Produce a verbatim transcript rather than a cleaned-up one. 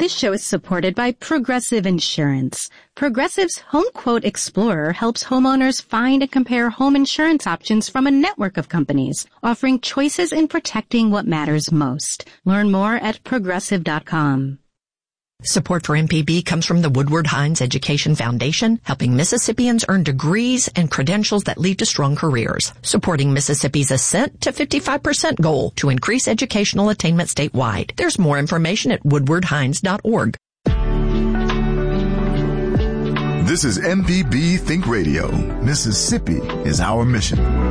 This show is supported by Progressive Insurance. Progressive's Home Quote Explorer helps homeowners find and compare home insurance options from a network of companies, offering choices in protecting what matters most. Learn more at progressive dot com. Support for M P B comes from the Woodward Hines Education Foundation, helping Mississippians earn degrees and credentials that lead to strong careers, supporting Mississippi's ascent to fifty-five percent goal to increase educational attainment statewide. There's more information at woodward hines dot org. This is M P B Think Radio. Mississippi is our mission.